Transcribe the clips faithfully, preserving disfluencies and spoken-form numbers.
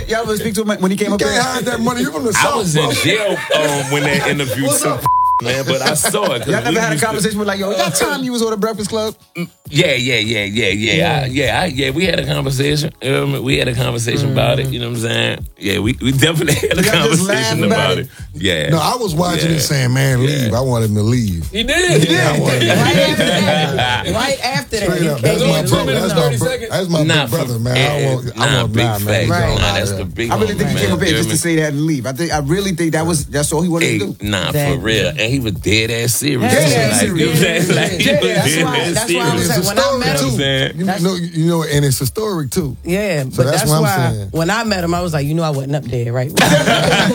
y'all ever speak to him when he came you up here? You here? can't hide that money. You from the I South, was in jail um, when that interview took. Man, but I saw it. Y'all never had a conversation to, with like, yo, that time you was on the Breakfast Club? Yeah, yeah, yeah, yeah, yeah, yeah, I, yeah, I, yeah. We had a conversation. Um, we had a conversation mm. about it. You know what I'm saying? Yeah, we, we definitely had a Y'all conversation about, about it? it. Yeah. No, I was watching yeah. it saying, "Man, leave." Yeah. I wanted him to leave. He did. He did. Yeah, I wanted him right after that. Right after that. Straight up. That's my brother. That's my, bro- that's my nah, big brother, for, man. Yeah, I want, nah, I want big nah, man. Right. Nah, that's the big. I really think man. he came up here just to say that and leave. I think I really think that was that's all he wanted hey, to do. Nah, that, for real. And he was dead ass serious. Dead ass serious. That's why. That's why I'm saying when I met him. You know, you know, and it's historic too. Yeah, but so that's, that's what why I'm saying. When I met him, I was like, you know, I wasn't up there, right? You know what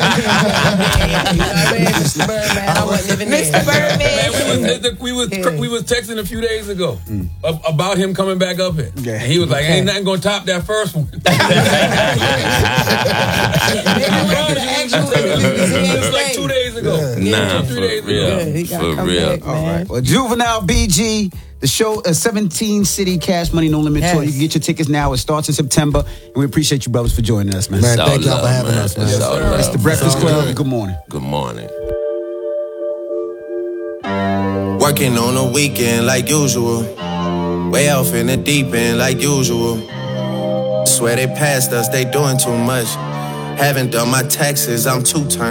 I mean? Mister Birdman, I wasn't even there. Mister Birdman, we was we was, we was texting a few days ago mm. about him coming back up here. Yeah. And he was like, "Ain't nothing gonna top that first one." It was like two days ago. Yeah. Nah, two, three days real. ago. Yeah, for real. Back, all right. Well, Juvenile B G. The show, a seventeen city Cash Money No Limit yes. tour. You can get your tickets now. It starts in September. And we appreciate you, brothers, for joining us, man. Man, so thank y'all love, for having man. us, man. It's, yes, it's the Breakfast Club. Good. good morning. Good morning. Working on a weekend like usual. Way off in the deep end like usual. Swear they passed us, they doing too much. Haven't done my taxes, I'm too turned.